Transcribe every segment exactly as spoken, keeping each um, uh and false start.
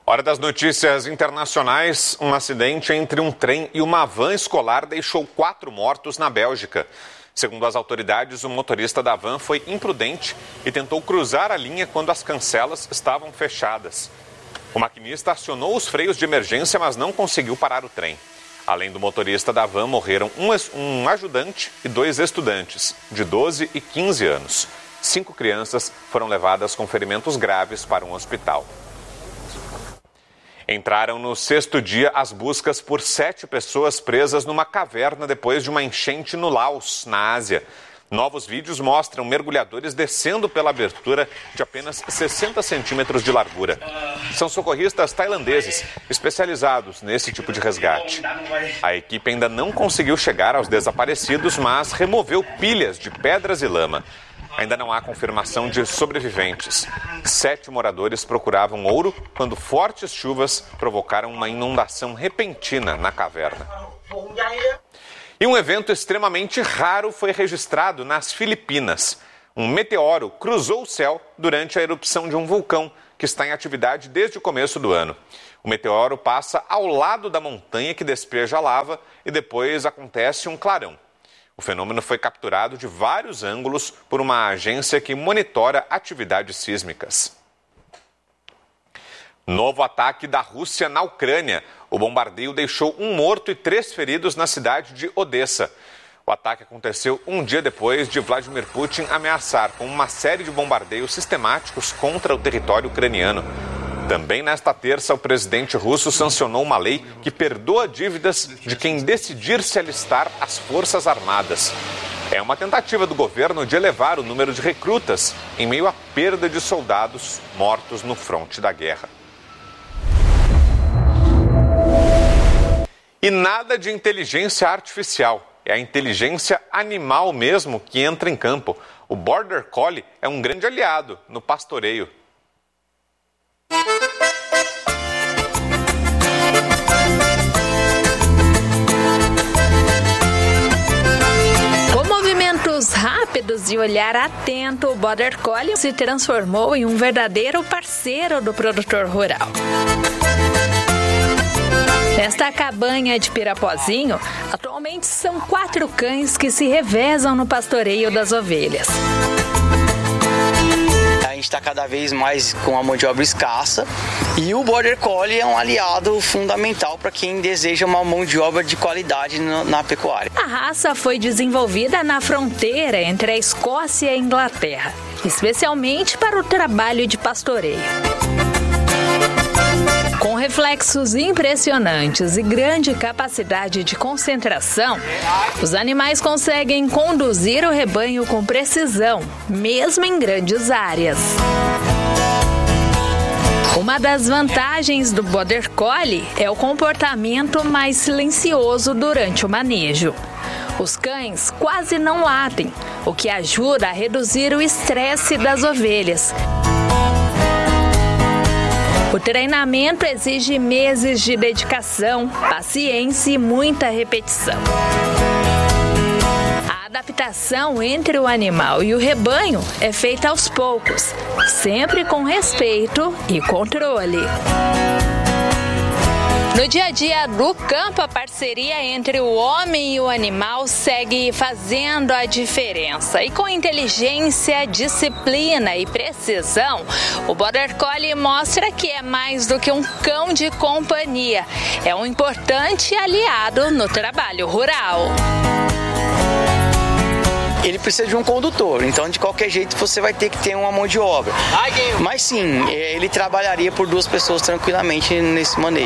Hora das notícias internacionais. Um acidente entre um trem e uma van escolar deixou quatro mortos na Bélgica. Segundo as autoridades, o motorista da van foi imprudente e tentou cruzar a linha quando as cancelas estavam fechadas. O maquinista acionou os freios de emergência, mas não conseguiu parar o trem. Além do motorista da van, morreram um, um ajudante e dois estudantes, de doze e quinze anos. Cinco crianças foram levadas com ferimentos graves para um hospital. Entraram no sexto dia as buscas por sete pessoas presas numa caverna depois de uma enchente no Laos, na Ásia. Novos vídeos mostram mergulhadores descendo pela abertura de apenas sessenta centímetros de largura. São socorristas tailandeses especializados nesse tipo de resgate. A equipe ainda não conseguiu chegar aos desaparecidos, mas removeu pilhas de pedras e lama. Ainda não há confirmação de sobreviventes. Sete moradores procuravam ouro quando fortes chuvas provocaram uma inundação repentina na caverna. E um evento extremamente raro foi registrado nas Filipinas. Um meteoro cruzou o céu durante a erupção de um vulcão que está em atividade desde o começo do ano. O meteoro passa ao lado da montanha que despeja lava e depois acontece um clarão. O fenômeno foi capturado de vários ângulos por uma agência que monitora atividades sísmicas. Novo ataque da Rússia na Ucrânia. O bombardeio deixou um morto e três feridos na cidade de Odessa. O ataque aconteceu um dia depois de Vladimir Putin ameaçar com uma série de bombardeios sistemáticos contra o território ucraniano. Também nesta terça, o presidente russo sancionou uma lei que perdoa dívidas de quem decidir se alistar às Forças Armadas. É uma tentativa do governo de elevar o número de recrutas em meio à perda de soldados mortos no fronte da guerra. E nada de inteligência artificial. É a inteligência animal mesmo que entra em campo. O Border Collie é um grande aliado no pastoreio. Com movimentos rápidos e olhar atento, o Border Collie se transformou em um verdadeiro parceiro do produtor rural. Nesta cabanha de Pirapozinho, atualmente são quatro cães que se revezam no pastoreio das ovelhas. A gente está cada vez mais com a mão de obra escassa e o Border Collie é um aliado fundamental para quem deseja uma mão de obra de qualidade na, na pecuária. A raça foi desenvolvida na fronteira entre a Escócia e a Inglaterra, especialmente para o trabalho de pastoreio. Com reflexos impressionantes e grande capacidade de concentração, os animais conseguem conduzir o rebanho com precisão, mesmo em grandes áreas. Uma das vantagens do Border Collie é o comportamento mais silencioso durante o manejo. Os cães quase não latem, o que ajuda a reduzir o estresse das ovelhas. O treinamento exige meses de dedicação, paciência e muita repetição. A adaptação entre o animal e o rebanho é feita aos poucos, sempre com respeito e controle. No dia a dia do campo, a parceria entre o homem e o animal segue fazendo a diferença. E com inteligência, disciplina e precisão, o Border Collie mostra que é mais do que um cão de companhia. É um importante aliado no trabalho rural. Ele precisa de um condutor, então de qualquer jeito você vai ter que ter uma mão de obra. Mas sim, ele trabalharia por duas pessoas tranquilamente nesse manejo.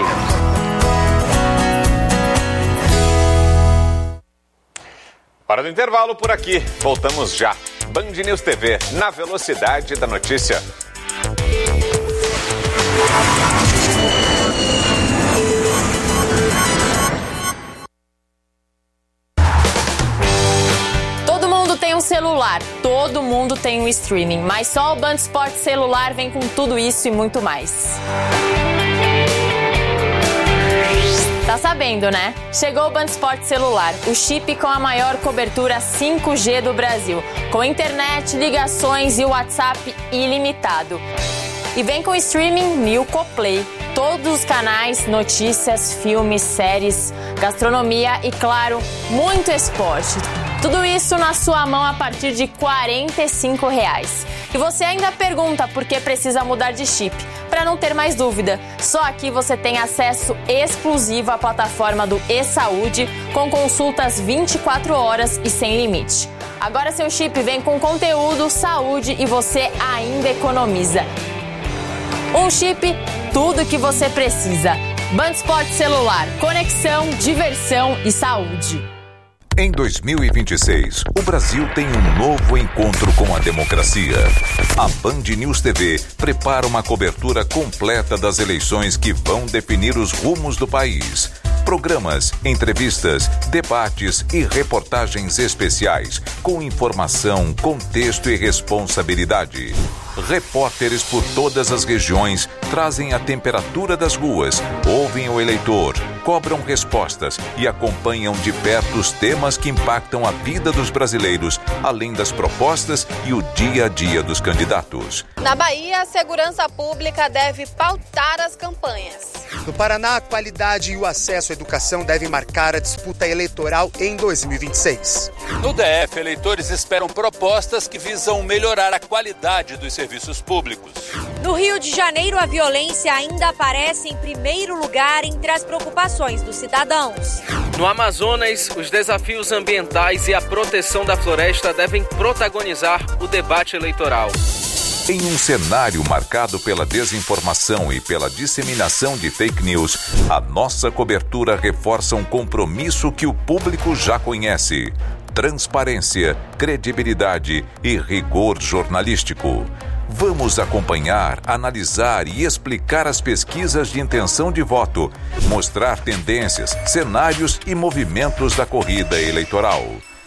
Hora do intervalo por aqui. Voltamos já. Band News T V, na velocidade da notícia. Todo mundo tem um celular, todo mundo tem um streaming, mas só o Band Esportes Celular vem com tudo isso e muito mais. Tá sabendo, né? Chegou o Band Esportes Celular, o chip com a maior cobertura cinco G do Brasil, com internet, ligações e WhatsApp ilimitado. E vem com o streaming Milko Play. Todos os canais, notícias, filmes, séries, gastronomia e, claro, muito esporte. Tudo isso na sua mão a partir de quarenta e cinco reais. E você ainda pergunta por que precisa mudar de chip. Para não ter mais dúvida, só aqui você tem acesso exclusivo à plataforma do e-Saúde com consultas vinte e quatro horas e sem limite. Agora seu chip vem com conteúdo, saúde e você ainda economiza. Um chip, tudo que você precisa. Band Sport Celular, conexão, diversão e saúde. Em dois mil e vinte e seis, o Brasil tem um novo encontro com a democracia. A Band News T V prepara uma cobertura completa das eleições que vão definir os rumos do país. Programas, entrevistas, debates e reportagens especiais com informação, contexto e responsabilidade. Repórteres por todas as regiões trazem a temperatura das ruas, ouvem o eleitor, cobram respostas e acompanham de perto os temas que impactam a vida dos brasileiros, além das propostas e o dia a dia dos candidatos. Na Bahia, a segurança pública deve pautar as campanhas. No Paraná, a qualidade e o acesso à educação devem marcar a disputa eleitoral em dois mil e vinte e seis. No D F, eleitores esperam propostas que visam melhorar a qualidade dos serviços públicos. No Rio de Janeiro, a violência ainda aparece em primeiro lugar entre as preocupações dos cidadãos. No Amazonas, os desafios ambientais e a proteção da floresta devem protagonizar o debate eleitoral. Em um cenário marcado pela desinformação e pela disseminação de fake news, a nossa cobertura reforça um compromisso que o público já conhece: transparência, credibilidade e rigor jornalístico. Vamos acompanhar, analisar e explicar as pesquisas de intenção de voto, mostrar tendências, cenários e movimentos da corrida eleitoral.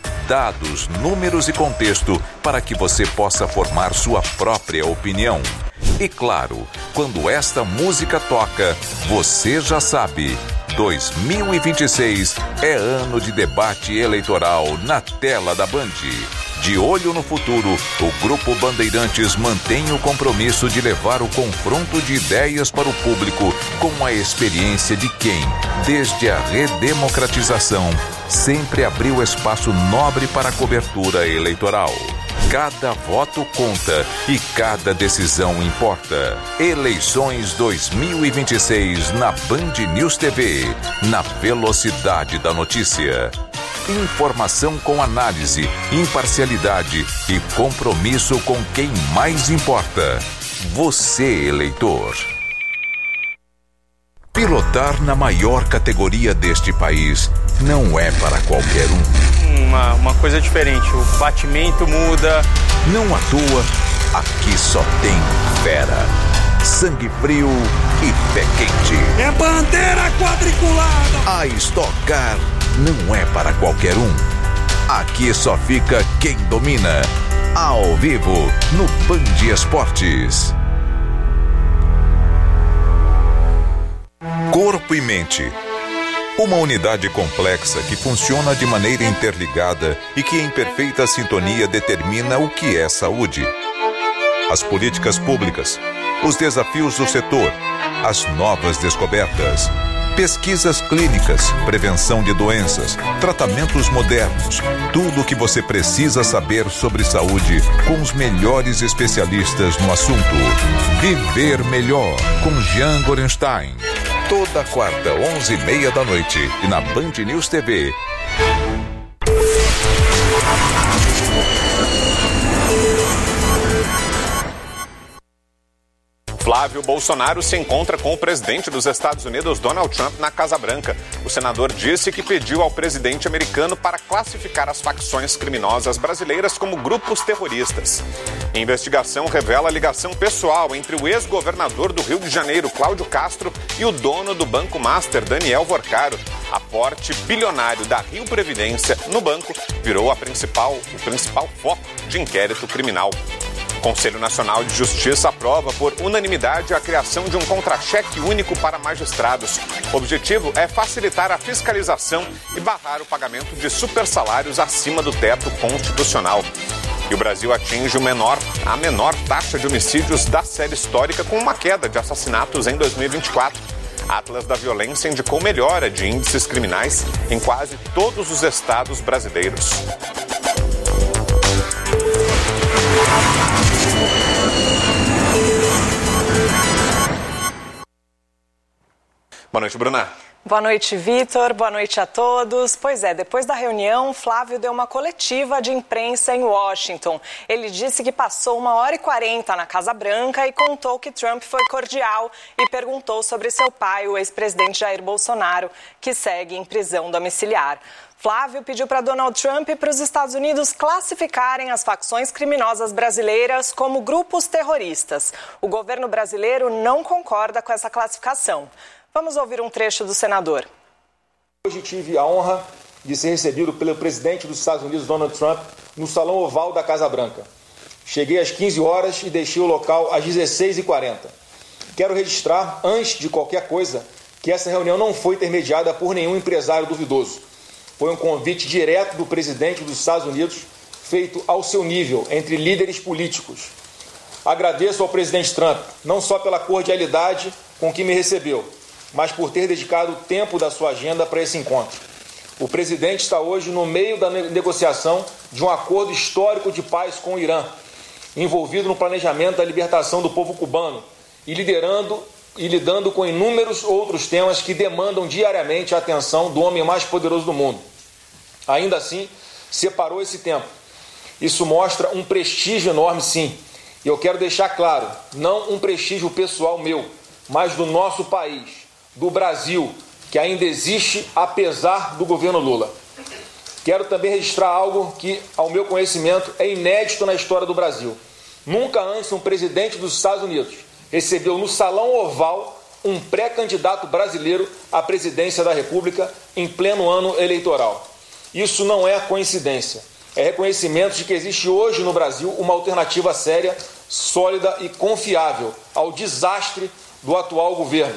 Dados, números e contexto para que você possa formar sua própria opinião. E claro, quando esta música toca, você já sabe, dois mil e vinte e seis é ano de debate eleitoral na tela da Band. De olho no futuro, o Grupo Bandeirantes mantém o compromisso de levar o confronto de ideias para o público com a experiência de quem, desde a redemocratização, sempre abriu espaço nobre para a cobertura eleitoral. Cada voto conta e cada decisão importa. Eleições dois mil e vinte e seis na Band News T V, na velocidade da notícia. Informação com análise, imparcialidade e compromisso com quem mais importa. Você, eleitor. Pilotar na maior categoria deste país não é para qualquer um. Uma, uma coisa diferente, o batimento muda. Não à toa, aqui só tem fera. Sangue frio e pé quente. É bandeira quadriculada! A Stock Car não é para qualquer um. Aqui só fica quem domina. Ao vivo, no Band Esportes. Corpo e mente. Uma unidade complexa que funciona de maneira interligada e que, em perfeita sintonia, determina o que é saúde. As políticas públicas, os desafios do setor, as novas descobertas, pesquisas clínicas, prevenção de doenças, tratamentos modernos, tudo o que você precisa saber sobre saúde com os melhores especialistas no assunto. Viver Melhor, com Jean Gorenstein. Toda quarta, onze e meia da noite, e na Band News T V. Flávio Bolsonaro se encontra com o presidente dos Estados Unidos, Donald Trump, na Casa Branca. O senador disse que pediu ao presidente americano para classificar as facções criminosas brasileiras como grupos terroristas. A investigação revela a ligação pessoal entre o ex-governador do Rio de Janeiro, Cláudio Castro, e o dono do Banco Master, Daniel Vorcaro. Aporte bilionário da Rio Previdência no banco virou a principal, o principal foco de inquérito criminal. O Conselho Nacional de Justiça aprova por unanimidade a criação de um contra-cheque único para magistrados. O objetivo é facilitar a fiscalização e barrar o pagamento de supersalários acima do teto constitucional. E o Brasil atinge o menor, a menor taxa de homicídios da série histórica, com uma queda de assassinatos em dois mil e vinte e quatro. A Atlas da Violência indicou melhora de índices criminais em quase todos os estados brasileiros. Boa noite, Bruna. Boa noite, Vitor. Boa noite a todos. Pois é, depois da reunião, Flávio deu uma coletiva de imprensa em Washington. Ele disse que passou uma hora e quarenta na Casa Branca e contou que Trump foi cordial e perguntou sobre seu pai, o ex-presidente Jair Bolsonaro, que segue em prisão domiciliar. Flávio pediu para Donald Trump e para os Estados Unidos classificarem as facções criminosas brasileiras como grupos terroristas. O governo brasileiro não concorda com essa classificação. Vamos ouvir um trecho do senador. Hoje tive a honra de ser recebido pelo presidente dos Estados Unidos, Donald Trump, no Salão Oval da Casa Branca. Cheguei às quinze horas e deixei o local às dezesseis e quarenta. Quero registrar, antes de qualquer coisa, que essa reunião não foi intermediada por nenhum empresário duvidoso. Foi um convite direto do presidente dos Estados Unidos, feito ao seu nível, entre líderes políticos. Agradeço ao presidente Trump, não só pela cordialidade com que me recebeu, mas por ter dedicado o tempo da sua agenda para esse encontro. O presidente está hoje no meio da negociação de um acordo histórico de paz com o Irã, envolvido no planejamento da libertação do povo cubano e liderando e lidando com inúmeros outros temas que demandam diariamente a atenção do homem mais poderoso do mundo. Ainda assim, separou esse tempo. Isso mostra um prestígio enorme, sim. E eu quero deixar claro, não um prestígio pessoal meu, mas do nosso país, do Brasil, que ainda existe apesar do governo Lula. Quero também registrar algo que, ao meu conhecimento, é inédito na história do Brasil. Nunca antes um presidente dos Estados Unidos recebeu no Salão Oval um pré-candidato brasileiro à presidência da República em pleno ano eleitoral. Isso não é coincidência. É reconhecimento de que existe hoje no Brasil uma alternativa séria, sólida e confiável ao desastre do atual governo.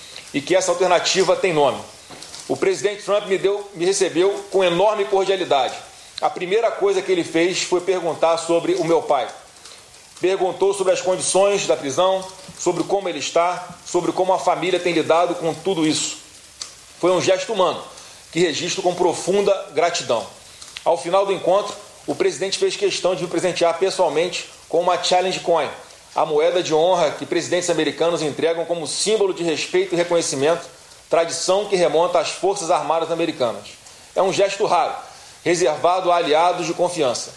E que essa alternativa tem nome. O presidente Trump me, deu, me recebeu com enorme cordialidade. A primeira coisa que ele fez foi perguntar sobre o meu pai. Perguntou sobre as condições da prisão, sobre como ele está, sobre como a família tem lidado com tudo isso. Foi um gesto humano, que registro com profunda gratidão. Ao final do encontro, o presidente fez questão de me presentear pessoalmente com uma Challenge Coin, a moeda de honra que presidentes americanos entregam como símbolo de respeito e reconhecimento, tradição que remonta às Forças Armadas Americanas. É um gesto raro, reservado a aliados de confiança.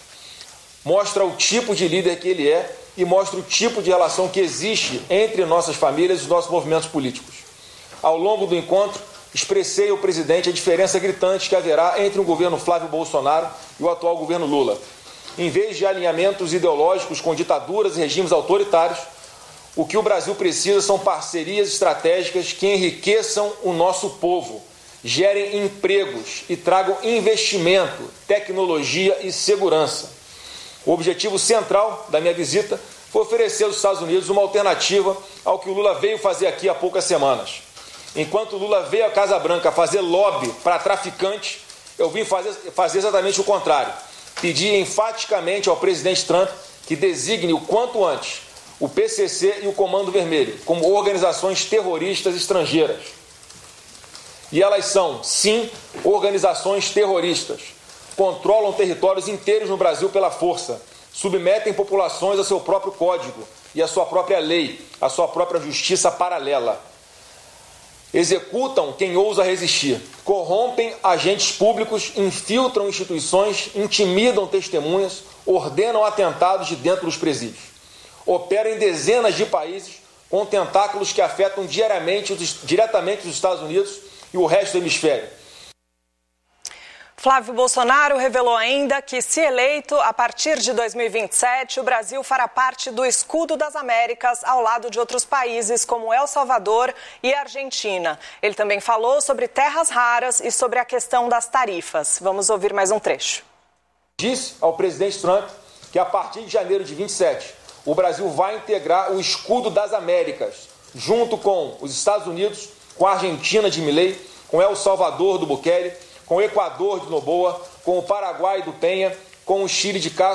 Mostra o tipo de líder que ele é e mostra o tipo de relação que existe entre nossas famílias e os nossos movimentos políticos. Ao longo do encontro, expressei ao presidente a diferença gritante que haverá entre o governo Flávio Bolsonaro e o atual governo Lula. Em vez de alinhamentos ideológicos com ditaduras e regimes autoritários, o que o Brasil precisa são parcerias estratégicas que enriqueçam o nosso povo, gerem empregos e tragam investimento, tecnologia e segurança. O objetivo central da minha visita foi oferecer aos Estados Unidos uma alternativa ao que o Lula veio fazer aqui há poucas semanas. Enquanto o Lula veio à Casa Branca fazer lobby para traficantes, eu vim fazer, fazer exatamente o contrário. Pedi enfaticamente ao presidente Trump que designe o quanto antes o P C C e o Comando Vermelho como organizações terroristas estrangeiras. E elas são, sim, organizações terroristas. Controlam territórios inteiros no Brasil pela força, submetem populações a seu próprio código e a sua própria lei, a sua própria justiça paralela. Executam quem ousa resistir, corrompem agentes públicos, infiltram instituições, intimidam testemunhas, ordenam atentados de dentro dos presídios. Operam em dezenas de países com tentáculos que afetam diariamente, diretamente os Estados Unidos e o resto do hemisfério. Flávio Bolsonaro revelou ainda que, se eleito, a partir de dois mil e vinte e sete, o Brasil fará parte do Escudo das Américas ao lado de outros países como El Salvador e Argentina. Ele também falou sobre terras raras e sobre a questão das tarifas. Vamos ouvir mais um trecho. Disse ao presidente Trump que, a partir de janeiro de vinte e sete, o Brasil vai integrar o Escudo das Américas, junto com os Estados Unidos, com a Argentina de Milei, com El Salvador do Bukele, com o Equador de Noboa, com o Paraguai do Penha, com o Chile de Cássio,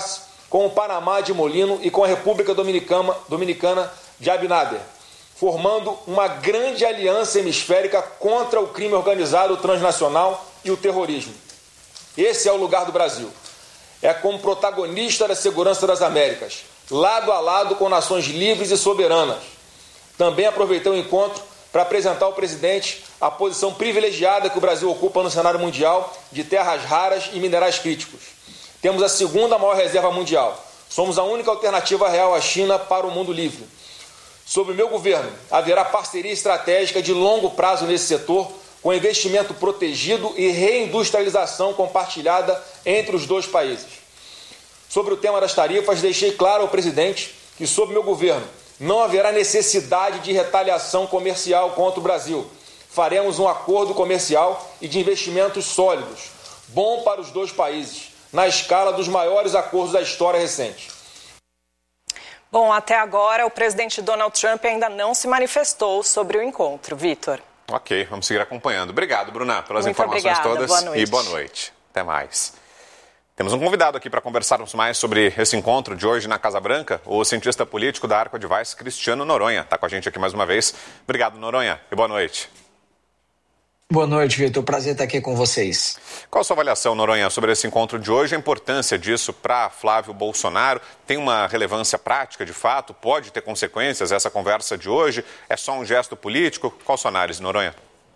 com o Panamá de Molino e com a República Dominicana, Dominicana de Abinader, formando uma grande aliança hemisférica contra o crime organizado transnacional e o terrorismo. Esse é o lugar do Brasil. É como protagonista da segurança das Américas, lado a lado com nações livres e soberanas. Também aproveitei o encontro para apresentar ao presidente a posição privilegiada que o Brasil ocupa no cenário mundial de terras raras e minerais críticos. Temos a segunda maior reserva mundial. Somos a única alternativa real à China para o mundo livre. Sob o meu governo, haverá parceria estratégica de longo prazo nesse setor, com investimento protegido e reindustrialização compartilhada entre os dois países. Sobre o tema das tarifas, deixei claro ao presidente que, sob meu governo, não haverá necessidade de retaliação comercial contra o Brasil. Faremos um acordo comercial e de investimentos sólidos, bom para os dois países, na escala dos maiores acordos da história recente. Bom, até agora o presidente Donald Trump ainda não se manifestou sobre o encontro. Vitor. Ok, vamos seguir acompanhando. Obrigado, Bruna, pelas Muito informações obrigada. todas. Boa noite. E boa noite. Até mais. Temos um convidado aqui para conversarmos mais sobre esse encontro de hoje na Casa Branca, o cientista político da Arco Advice, Cristiano Noronha. Está com a gente aqui mais uma vez. Obrigado, Noronha, e boa noite. Boa noite, Vitor. Prazer estar aqui com vocês. Qual a sua avaliação, Noronha, sobre esse encontro de hoje? A importância disso para Flávio Bolsonaro? Tem uma relevância prática, de fato? Pode ter consequências essa conversa de hoje? É só um gesto político? Qual a sua análise, Noronha?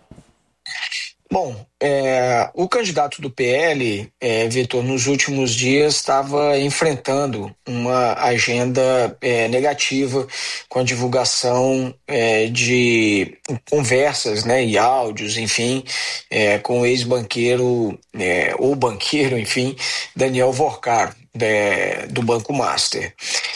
Bom, é, o candidato do P L, é, Vitor, nos últimos dias estava enfrentando uma agenda é, negativa com a divulgação é, de conversas, né, e áudios, enfim, é, com o ex-banqueiro, é, ou banqueiro, enfim, Daniel Vorcaro, é, do Banco Master.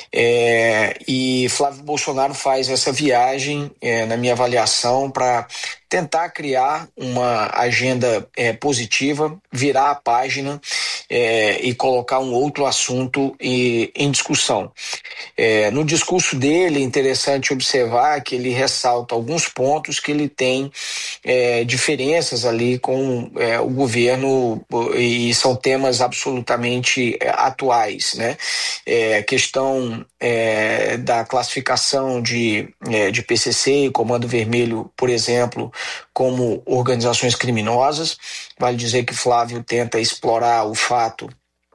É, e Flávio Bolsonaro faz essa viagem, é, na minha avaliação, para tentar criar uma agenda é, positiva, virar a página é, e colocar um outro assunto e, em discussão. É, no discurso dele, é interessante observar que ele ressalta alguns pontos que ele tem é, diferenças ali com é, o governo, e são temas absolutamente é, atuais, né? É, a questão é, da classificação de, é, de P C C e Comando Vermelho, por exemplo, como organizações criminosas. Vale dizer que Flávio tenta explorar o fato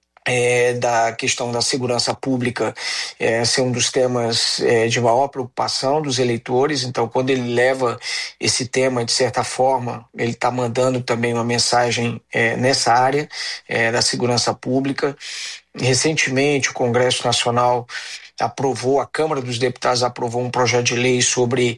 É, da questão da segurança pública é, ser um dos temas é, de maior preocupação dos eleitores. Então, quando ele leva esse tema, de certa forma, ele está mandando também uma mensagem é, nessa área é, da segurança pública. Recentemente, o Congresso Nacional aprovou, a Câmara dos Deputados aprovou um projeto de lei sobre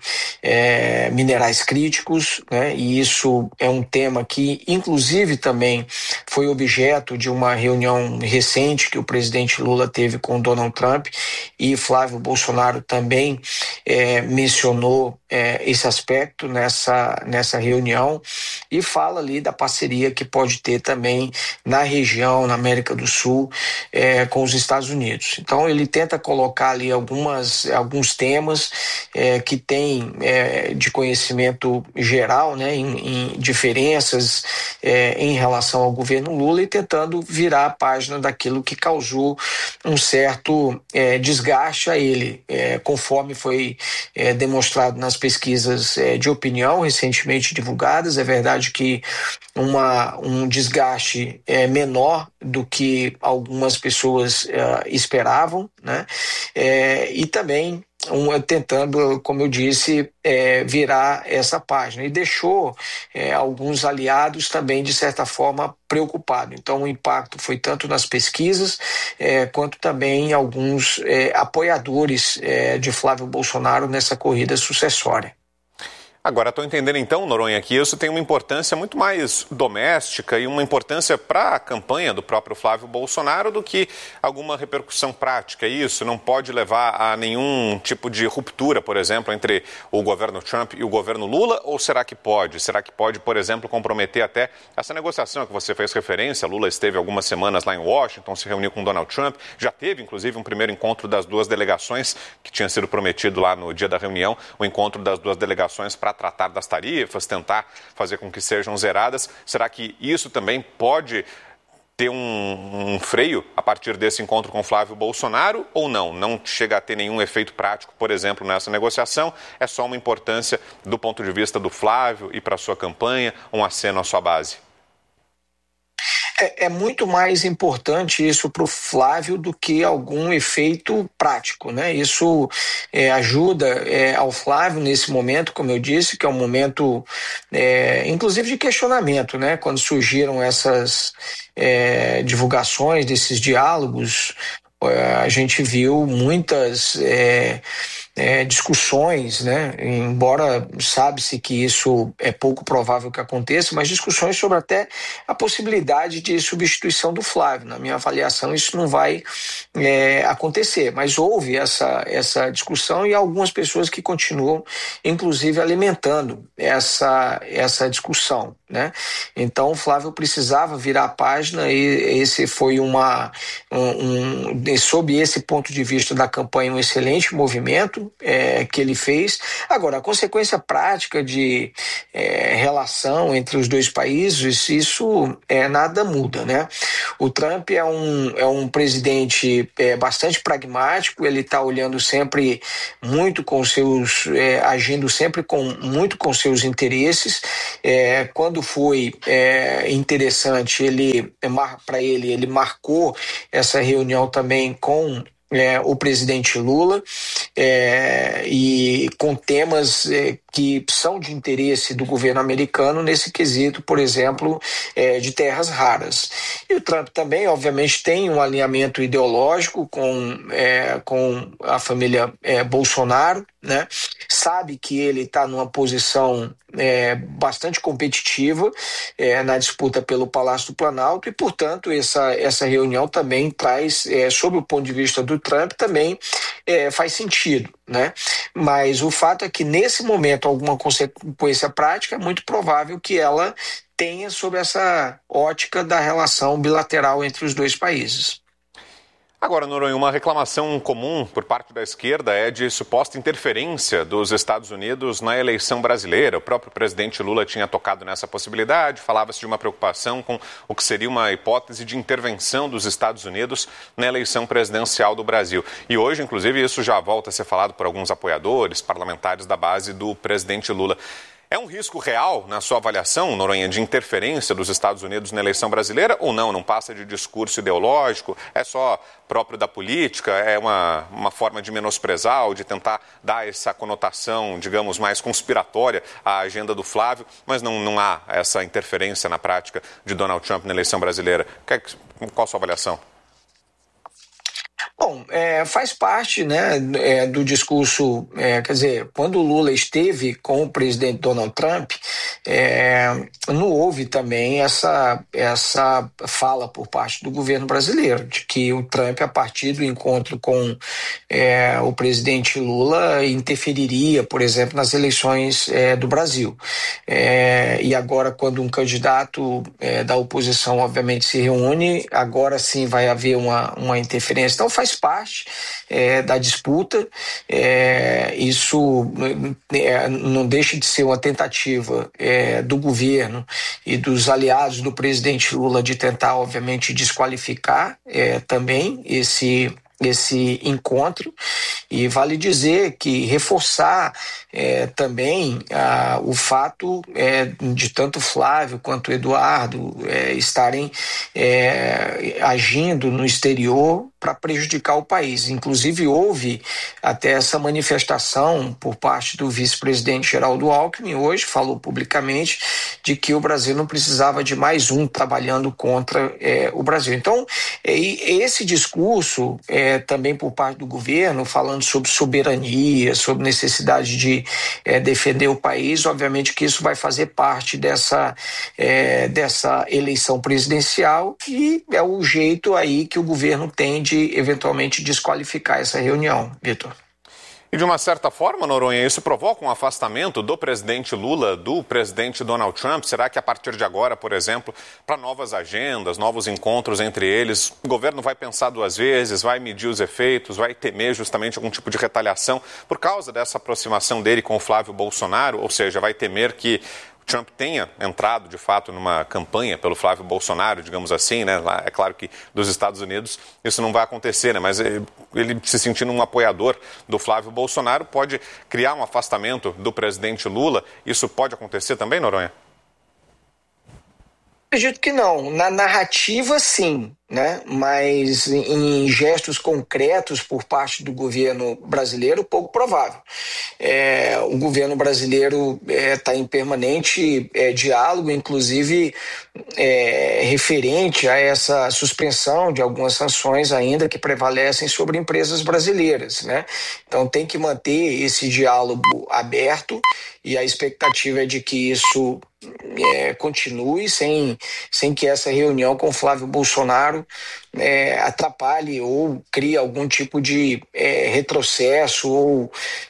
é, minerais críticos, né? E isso é um tema que, inclusive, também foi objeto de uma reunião recente que o presidente Lula teve com Donald Trump, e Flávio Bolsonaro também é, mencionou é, esse aspecto nessa, nessa reunião, e fala ali da parceria que pode ter também na região, na América do Sul, é, com os Estados Unidos. Então, ele tenta colocar ali algumas, alguns temas é, que tem é, de conhecimento geral, né, em, em diferenças é, em relação ao governo Lula, e tentando virar a página daquilo que causou um certo é, desgaste a ele, é, conforme foi é, demonstrado nas pesquisas é, de opinião recentemente divulgadas. É verdade que uma, um desgaste é, menor do que algumas pessoas é, esperavam, né? É, e também um, tentando, como eu disse, é, virar essa página, e deixou é, alguns aliados também, de certa forma, preocupados. Então, o impacto foi tanto nas pesquisas é, quanto também em alguns é, apoiadores é, de Flávio Bolsonaro nessa corrida sucessória. Agora, estou entendendo então, Noronha, que isso tem uma importância muito mais doméstica e uma importância para a campanha do próprio Flávio Bolsonaro do que alguma repercussão prática. Isso não pode levar a nenhum tipo de ruptura, por exemplo, entre o governo Trump e o governo Lula? Ou será que pode? Será que pode, por exemplo, comprometer até essa negociação a que você fez referência? Lula esteve algumas semanas lá em Washington, se reuniu com Donald Trump, já teve, inclusive, um primeiro encontro das duas delegações, que tinha sido prometido lá no dia da reunião, o encontro das duas delegações para tratar das tarifas, tentar fazer com que sejam zeradas. Será que isso também pode ter um, um freio a partir desse encontro com Flávio Bolsonaro ou não? Não chega a ter nenhum efeito prático, por exemplo, nessa negociação? É só uma importância do ponto de vista do Flávio e para a sua campanha, um aceno à sua base? É, é muito mais importante isso para o Flávio do que algum efeito prático, né? Isso é, ajuda é, ao Flávio nesse momento, como eu disse, que é um momento, é, inclusive, de questionamento, né? Quando surgiram essas é, divulgações desses diálogos, é, a gente viu muitas é, é, discussões, né? Embora sabe-se que isso é pouco provável que aconteça, mas discussões sobre até a possibilidade de substituição do Flávio. Na minha avaliação, isso não vai é, acontecer, mas houve essa, essa discussão e algumas pessoas que continuam, inclusive, alimentando essa, essa discussão, né? Então, o Flávio precisava virar a página e esse foi uma, um, um, sob esse ponto de vista da campanha, um excelente movimento É, que ele fez. Agora, a consequência prática de é, relação entre os dois países, isso é, nada muda, né? O Trump é um, é um presidente é, bastante pragmático, ele está olhando sempre muito com seus, é, agindo sempre com, muito com seus interesses. É, quando foi é, interessante, ele, para ele, ele marcou essa reunião também com É, o presidente Lula é, e com temas é, que são de interesse do governo americano nesse quesito, por exemplo, é, de terras raras. E o Trump também, obviamente, tem um alinhamento ideológico com, é, com a família é, Bolsonaro, né? Sabe que ele está numa posição é, bastante competitiva é, na disputa pelo Palácio do Planalto e, portanto, essa, essa reunião também traz, é, sob o ponto de vista do Trump, também é, faz sentido, né? Mas o fato é que, nesse momento, alguma consequência prática, é muito provável que ela tenha sobre essa ótica da relação bilateral entre os dois países. Agora, Noronha, uma reclamação comum por parte da esquerda é de suposta interferência dos Estados Unidos na eleição brasileira. O próprio presidente Lula tinha tocado nessa possibilidade, falava-se de uma preocupação com o que seria uma hipótese de intervenção dos Estados Unidos na eleição presidencial do Brasil. E hoje, inclusive, isso já volta a ser falado por alguns apoiadores, parlamentares da base do presidente Lula. É um risco real, na sua avaliação, Noronha, de interferência dos Estados Unidos na eleição brasileira ou não? Não passa de discurso ideológico? É só próprio da política? É uma, uma forma de menosprezar ou de tentar dar essa conotação, digamos, mais conspiratória à agenda do Flávio, mas não, não há essa interferência na prática de Donald Trump na eleição brasileira? Qual a sua avaliação? Bom, é, faz parte, né, é, do discurso, é, quer dizer, quando o Lula esteve com o presidente Donald Trump, é, não houve também essa, essa fala por parte do governo brasileiro, de que o Trump, a partir do encontro com é, o presidente Lula, interferiria, por exemplo, nas eleições é, do Brasil. É, e agora, quando um candidato é, da oposição, obviamente, se reúne, agora sim vai haver uma, uma interferência. Então, faz parte é, da disputa, é, isso é, não deixa de ser uma tentativa é, do governo e dos aliados do presidente Lula de tentar, obviamente, desqualificar é, também esse esse encontro, e vale dizer que reforçar é, também ah, o fato é, de tanto Flávio quanto Eduardo é, estarem é, agindo no exterior para prejudicar o país. Inclusive houve até essa manifestação por parte do vice-presidente Geraldo Alckmin, hoje falou publicamente de que o Brasil não precisava de mais um trabalhando contra é, o Brasil. Então, é, esse discurso é, também por parte do governo, falando sobre soberania, sobre necessidade de é, defender o país, obviamente que isso vai fazer parte dessa, é, dessa eleição presidencial e é o jeito aí que o governo tem de eventualmente desqualificar essa reunião, Vitor. E de uma certa forma, Noronha, isso provoca um afastamento do presidente Lula do presidente Donald Trump? Será que a partir de agora, por exemplo, para novas agendas, novos encontros entre eles, o governo vai pensar duas vezes, vai medir os efeitos, vai temer justamente algum tipo de retaliação por causa dessa aproximação dele com o Flávio Bolsonaro? Ou seja, vai temer que Trump tenha entrado, de fato, numa campanha pelo Flávio Bolsonaro, digamos assim, né? Lá, é claro que dos Estados Unidos isso não vai acontecer, né? Mas ele, ele se sentindo um apoiador do Flávio Bolsonaro pode criar um afastamento do presidente Lula. Isso pode acontecer também, Noronha? Acredito que não. Na narrativa, sim, né? Mas em gestos concretos por parte do governo brasileiro, pouco provável. É, o governo brasileiro está é, em permanente é, diálogo, inclusive é, referente a essa suspensão de algumas sanções ainda que prevalecem sobre empresas brasileiras, né? Então tem que manter esse diálogo aberto e a expectativa é de que isso é, continue sem, sem que essa reunião com Flávio Bolsonaro é, atrapalhe ou crie algum tipo de é, retrocesso ou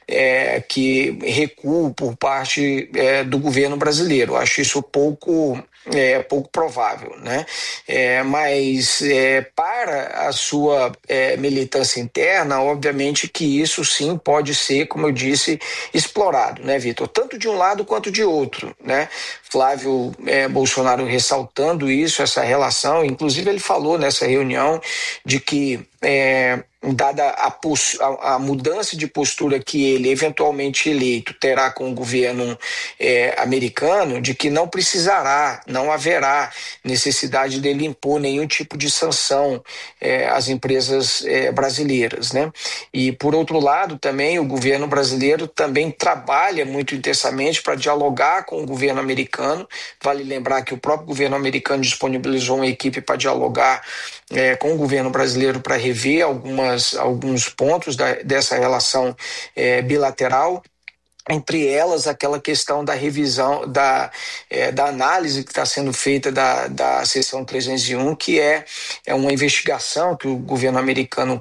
é, que recue por parte é, do governo brasileiro. Acho isso pouco... É pouco provável, né? É, mas é, para a sua é, militância interna, obviamente que isso sim pode ser, como eu disse, explorado, né, Vitor? Tanto de um lado quanto de outro, né? Flávio é, Bolsonaro ressaltando isso, essa relação, inclusive ele falou nessa reunião de que é, dada a, a, a mudança de postura que ele, eventualmente eleito, terá com o governo é, americano, de que não precisará, não haverá necessidade dele impor nenhum tipo de sanção é, às empresas é, brasileiras, né? E, por outro lado, também o governo brasileiro também trabalha muito intensamente para dialogar com o governo americano. Vale lembrar que o próprio governo americano disponibilizou uma equipe para dialogar é, com o governo brasileiro para rever algumas, alguns pontos da, dessa relação é, bilateral. Entre elas, aquela questão da revisão, da, é, da análise que está sendo feita da, da seção trezentos e um, que é, é uma investigação que o governo americano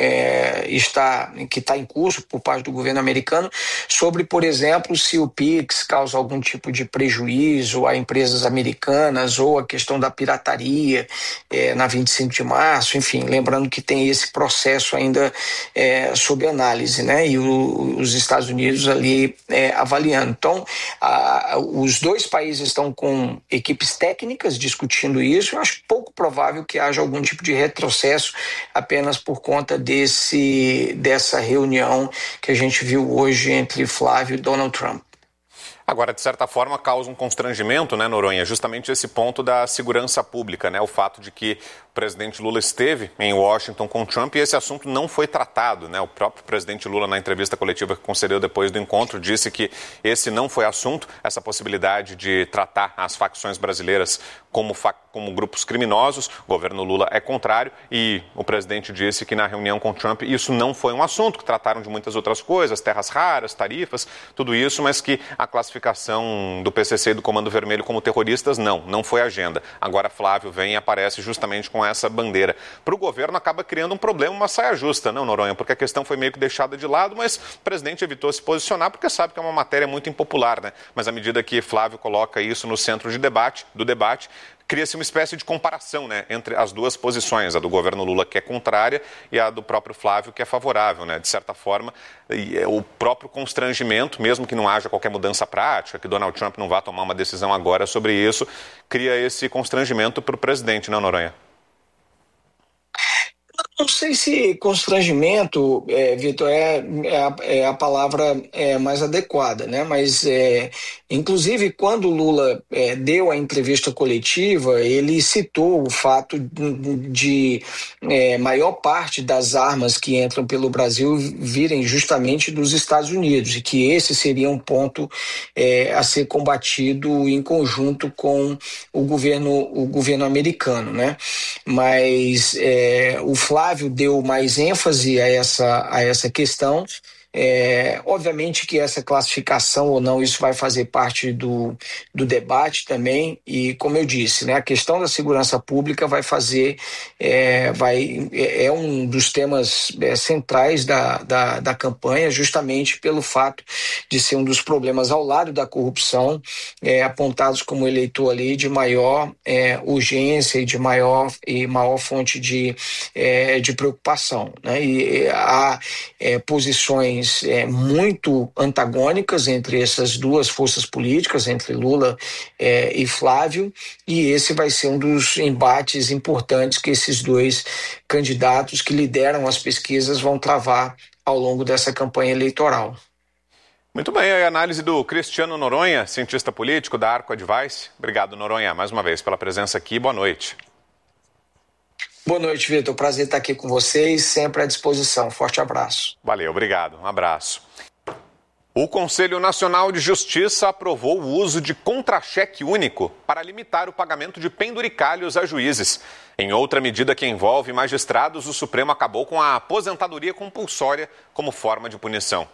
é, está, que está em curso por parte do governo americano, sobre, por exemplo, se o Pix causa algum tipo de prejuízo a empresas americanas ou a questão da pirataria é, na vinte e cinco de março, enfim, lembrando que tem esse processo ainda é, sob análise, né? E o, os Estados Unidos ali É, avaliando. Então, a, os dois países estão com equipes técnicas discutindo isso. Eu acho pouco provável que haja algum tipo de retrocesso apenas por conta desse, dessa reunião que a gente viu hoje entre Flávio e Donald Trump. Agora, de certa forma, causa um constrangimento, né, Noronha? Justamente esse ponto da segurança pública, né? O fato de que o presidente Lula esteve em Washington com Trump e esse assunto não foi tratado, né? O próprio presidente Lula, na entrevista coletiva que concedeu depois do encontro, disse que esse não foi assunto, essa possibilidade de tratar as facções brasileiras como, fa- como grupos criminosos. O governo Lula é contrário e o presidente disse que na reunião com Trump isso não foi um assunto, que trataram de muitas outras coisas, terras raras, tarifas, tudo isso, mas que a classificação do P C C e do Comando Vermelho como terroristas, não, não foi agenda. Agora Flávio vem e aparece justamente com essa bandeira. Para o governo acaba criando um problema, uma saia justa, não, Noronha? Porque a questão foi meio que deixada de lado, mas o presidente evitou se posicionar porque sabe que é uma matéria muito impopular, né? Mas à medida que Flávio coloca isso no centro de debate, do debate, cria-se uma espécie de comparação, né, entre as duas posições, a do governo Lula, que é contrária, e a do próprio Flávio, que é favorável, né? De certa forma, o próprio constrangimento, mesmo que não haja qualquer mudança prática, que Donald Trump não vá tomar uma decisão agora sobre isso, cria esse constrangimento para o presidente, não, Noronha? Não sei se constrangimento, é, Vitor, é, é, a, é a palavra é, mais adequada, né? Mas, é, inclusive, quando o Lula é, deu a entrevista coletiva, ele citou o fato de, de é, maior parte das armas que entram pelo Brasil virem justamente dos Estados Unidos e que esse seria um ponto é, a ser combatido em conjunto com o governo, o governo americano, né? Mas é, o Flávio deu mais ênfase a essa, a essa questão. É, obviamente que essa classificação ou não, isso vai fazer parte do, do debate também, e como eu disse, né, a questão da segurança pública vai fazer, é, vai, é um dos temas é, centrais da, da, da campanha, justamente pelo fato de ser um dos problemas ao lado da corrupção, é, apontados como eleitor ali de maior é, urgência e de maior, e maior fonte de, é, de preocupação, né? E há é, posições posições é, muito antagônicas entre essas duas forças políticas, entre Lula é, e Flávio, e esse vai ser um dos embates importantes que esses dois candidatos que lideram as pesquisas vão travar ao longo dessa campanha eleitoral. Muito bem, a análise do Cristiano Noronha, cientista político da Arco Advice. Obrigado, Noronha, mais uma vez pela presença aqui. Boa noite. Boa noite, Vitor. Prazer estar aqui com vocês, sempre à disposição. Forte abraço. Valeu, obrigado. Um abraço. O Conselho Nacional de Justiça aprovou o uso de contra-cheque único para limitar o pagamento de penduricalhos a juízes. Em outra medida que envolve magistrados, o Supremo acabou com a aposentadoria compulsória como forma de punição.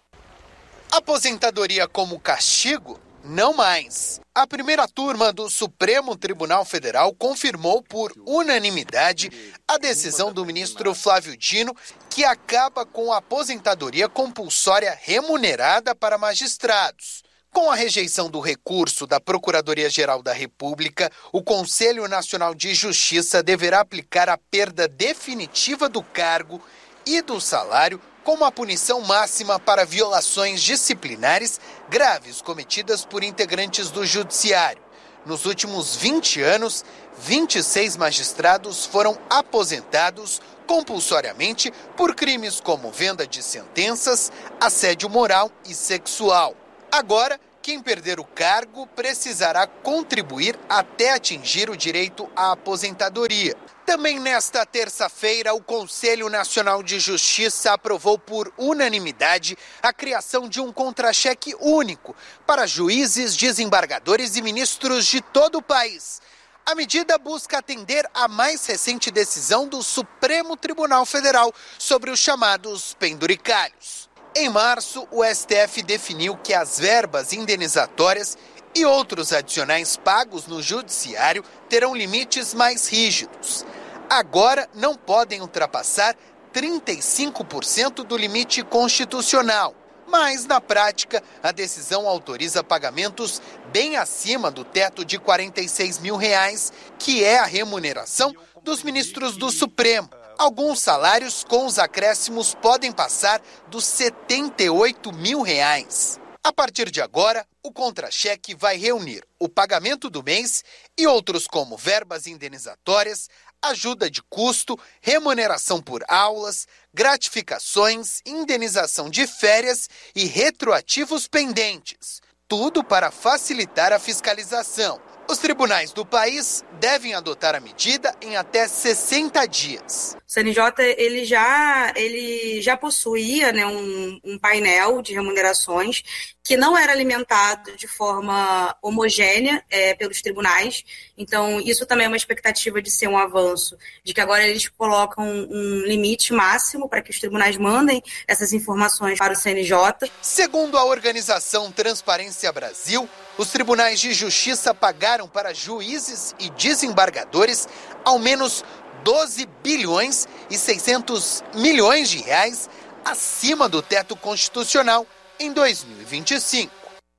Aposentadoria como castigo? Não mais. A primeira turma do Supremo Tribunal Federal confirmou por unanimidade a decisão do ministro Flávio Dino, que acaba com a aposentadoria compulsória remunerada para magistrados. Com a rejeição do recurso da Procuradoria-Geral da República, o Conselho Nacional de Justiça deverá aplicar a perda definitiva do cargo e do salário como a punição máxima para violações disciplinares graves cometidas por integrantes do Judiciário. Nos últimos vinte anos, vinte e seis magistrados foram aposentados compulsoriamente por crimes como venda de sentenças, assédio moral e sexual. Agora, quem perder o cargo precisará contribuir até atingir o direito à aposentadoria. Também nesta terça-feira, o Conselho Nacional de Justiça aprovou por unanimidade a criação de um contra-cheque único para juízes, desembargadores e ministros de todo o país. A medida busca atender à mais recente decisão do Supremo Tribunal Federal sobre os chamados penduricalhos. Em março, o S T F definiu que as verbas indenizatórias e outros adicionais pagos no judiciário terão limites mais rígidos. Agora não podem ultrapassar trinta e cinco por cento do limite constitucional. Mas, na prática, a decisão autoriza pagamentos bem acima do teto de quarenta e seis mil reais, que é a remuneração dos ministros do Supremo. Alguns salários com os acréscimos podem passar dos setenta e oito mil reais. A partir de agora, o contra-cheque vai reunir o pagamento do mês e outros como verbas indenizatórias, ajuda de custo, remuneração por aulas, gratificações, indenização de férias e retroativos pendentes. Tudo para facilitar a fiscalização. Os tribunais do país devem adotar a medida em até sessenta dias. O C N J ele já, ele já possuía, né, um, um painel de remunerações que não era alimentado de forma homogênea é, pelos tribunais. Então, isso também é uma expectativa de ser um avanço, de que agora eles colocam um limite máximo para que os tribunais mandem essas informações para o C N J. Segundo a organização Transparência Brasil, os tribunais de justiça pagaram para juízes e desembargadores ao menos doze bilhões e seiscentos milhões de reais acima do teto constitucional em dois mil e vinte e cinco.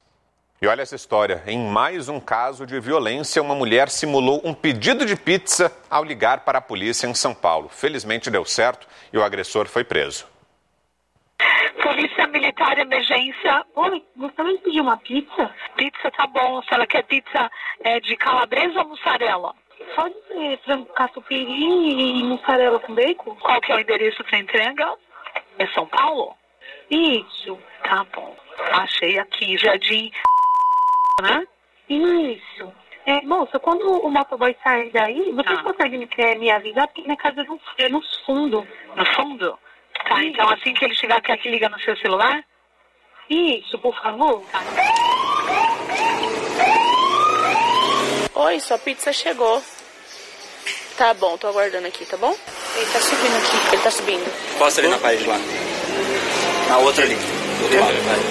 E olha essa história. Em mais um caso de violência, uma mulher simulou um pedido de pizza ao ligar para a polícia em São Paulo. Felizmente deu certo e o agressor foi preso. Polícia Militar, emergência. Oi, gostaria de pedir uma pizza? Pizza tá bom. Se ela quer pizza é, de calabresa ou mussarela? Pode ser frango catupiry e mussarela com bacon. Qual que é o endereço para entrega? É São Paulo? Isso. Tá bom. Achei aqui, Jardim, né? Isso. É, moça, quando o motoboy sair daí, vocês tá. conseguem é, me avisar? Porque minha casa é no fundo. No fundo? Tá, então assim que ele chegar, quer que liga no seu celular? Isso, por favor. Tá. Oi, sua pizza chegou. Tá bom, tô aguardando aqui, tá bom? Ele tá subindo aqui. Ele tá subindo. Posta ali na parede lá. Na outra ali. Do outro lado, vai.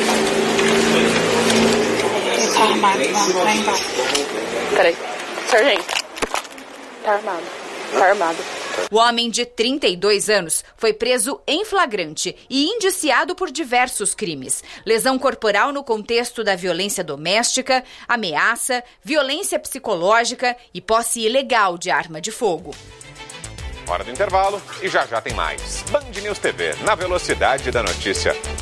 Ele tá armado lá, lá embaixo. Peraí. Sargento. Tá armado. Tá armado. O homem de trinta e dois anos foi preso em flagrante e indiciado por diversos crimes. Lesão corporal no contexto da violência doméstica, ameaça, violência psicológica e posse ilegal de arma de fogo. Hora do intervalo e já já tem mais. Band News T V, na velocidade da notícia.